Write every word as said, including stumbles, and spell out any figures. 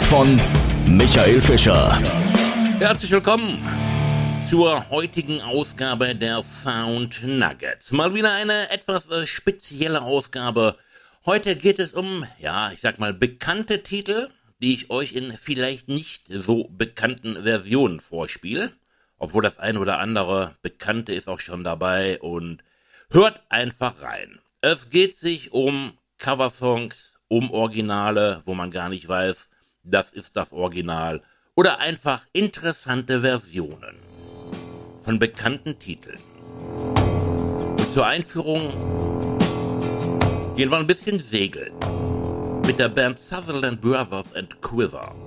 von Michael Fischer. Herzlich willkommen zur heutigen Ausgabe der Sound Nuggets. Mal wieder eine etwas äh, spezielle Ausgabe. Heute geht es um, ja, ich sag mal, bekannte Titel, die ich euch in vielleicht nicht so bekannten Versionen vorspiele. Obwohl das ein oder andere Bekannte ist auch schon dabei, und hört einfach rein. Es geht sich um Coversongs, um Originale, wo man gar nicht weiß, das ist das Original, oder einfach interessante Versionen von bekannten Titeln. Und zur Einführung gehen wir ein bisschen segeln mit der Band Sutherland Brothers and Quiver.